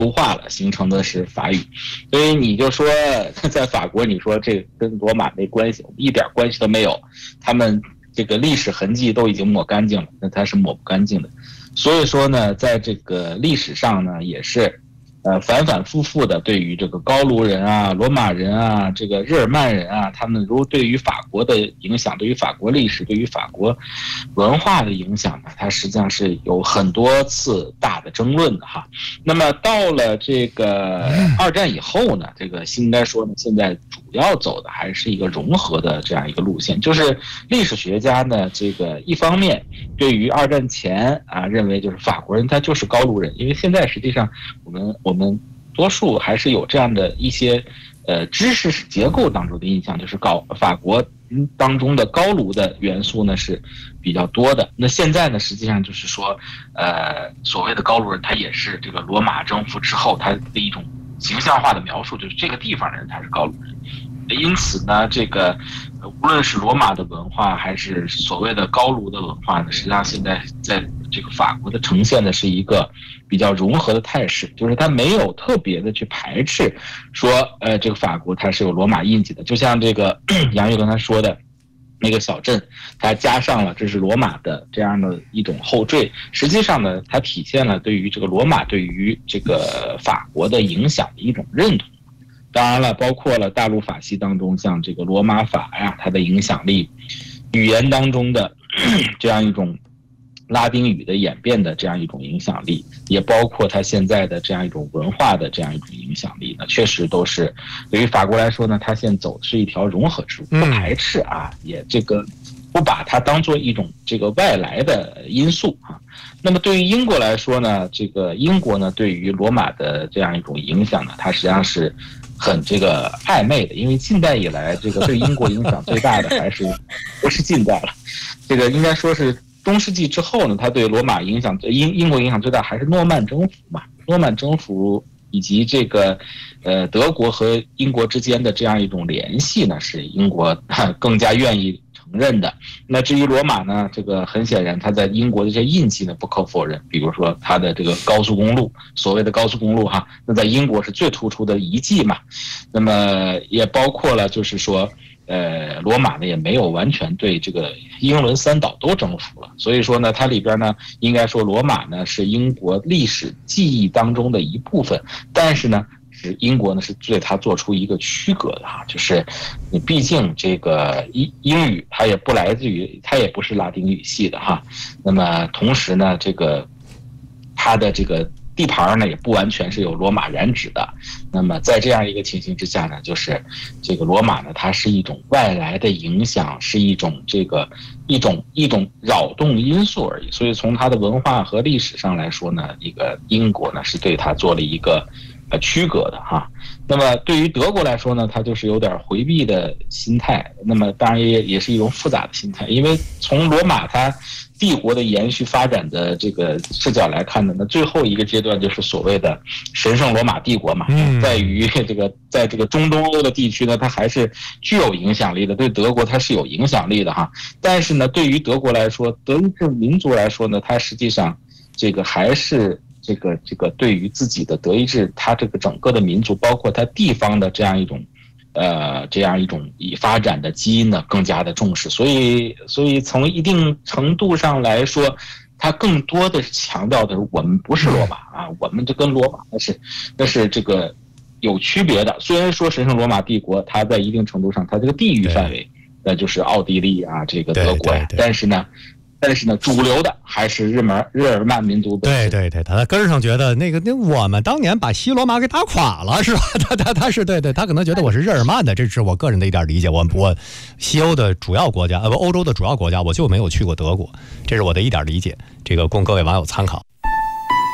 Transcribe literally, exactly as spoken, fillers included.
化了，形成的是法语。所以你就说在法国，你说这跟罗马没关系，一点关系都没有，他们这个历史痕迹都已经抹干净了，那它是抹不干净的。所以说呢，在这个历史上呢，也是呃，反反复复的对于这个高卢人啊、罗马人啊、这个日耳曼人啊，他们如对于法国的影响，对于法国历史、对于法国文化的影响呢，它实际上是有很多次大的争论的哈。那么到了这个二战以后呢，这个应该说呢，现在主要走的还是一个融合的这样一个路线，就是历史学家呢，这个一方面对于二战前啊，认为就是法国人他就是高卢人，因为现在实际上我们我们多数还是有这样的一些呃知识结构当中的印象，就是高法国当中的高卢的元素呢是比较多的。那现在呢，实际上就是说，呃，所谓的高卢人，他也是这个罗马征服之后他的一种形象化的描述，就是这个地方的人他是高卢人。因此呢，这个无论是罗马的文化还是所谓的高卢的文化呢，实际上现在在这个法国的呈现的是一个比较融合的态势，就是它没有特别的去排斥说呃这个法国它是有罗马印记的，就像这个杨玉刚才说的那个小镇，它加上了这是罗马的这样的一种后缀，实际上呢，它体现了对于这个罗马对于这个法国的影响的一种认同。当然了，包括了大陆法系当中，像这个罗马法呀，它的影响力，语言当中的这样一种拉丁语的演变的这样一种影响力，也包括它现在的这样一种文化的这样一种影响力呢，确实都是对于法国来说呢，它现在走的是一条融合之路，不排斥啊，也这个不把它当做一种这个外来的因素啊。那么对于英国来说呢，这个英国呢对于罗马的这样一种影响呢，它实际上是很这个暧昧的，因为近代以来，这个对英国影响最大的还是不是近代了，这个应该说是中世纪之后呢，它对罗马影响英英国影响最大还是诺曼征服嘛，诺曼征服以及这个呃德国和英国之间的这样一种联系呢，是英国更加愿意承认的。那至于罗马呢，这个很显然它在英国的这些印记呢不可否认，比如说它的这个高速公路，所谓的高速公路哈，那在英国是最突出的遗迹嘛。那么也包括了就是说呃，罗马呢也没有完全对这个英伦三岛都征服了，所以说呢，它里边呢，应该说罗马呢是英国历史记忆当中的一部分，但是呢，是英国呢是对它做出一个区隔的哈，就是你毕竟这个英英语它也不来自于，它也不是拉丁语系的哈，那么同时呢，这个它的这个地盘呢也不完全是有罗马染指的，那么在这样一个情形之下呢，就是这个罗马呢，它是一种外来的影响，是一种这个一种一种扰动因素而已。所以从它的文化和历史上来说呢，一个英国呢是对它做了一个呃区隔的哈。那么对于德国来说呢，它就是有点回避的心态，那么当然也也是一种复杂的心态，因为从罗马它帝国的延续发展的这个视角来看呢，那最后一个阶段就是所谓的神圣罗马帝国嘛，在于这个在这个中东欧的地区呢，它还是具有影响力的，对德国它是有影响力的哈。但是呢，对于德国来说，德意志民族来说呢，它实际上这个还是这个这个对于自己的德意志，它这个整个的民族，包括它地方的这样一种。呃，这样一种已发展的基因呢，更加的重视，所以，所以从一定程度上来说，它更多的是强调的是我们不是罗马啊，我们这跟罗马那是那是这个有区别的。虽然说神圣罗马帝国，它在一定程度上，它这个地域范围，那就是奥地利啊，这个德国呀，但是呢。但是呢，主流的还是日门日耳曼民族。 对对对，他在根儿上觉得那个那我们当年把西罗马给打垮了，是吧？他他他是对对，他可能觉得我是日耳曼的，这是我个人的一点理解。我我西欧的主要国家，呃不，欧洲的主要国家，我就没有去过德国，这是我的一点理解，这个供各位网友参考。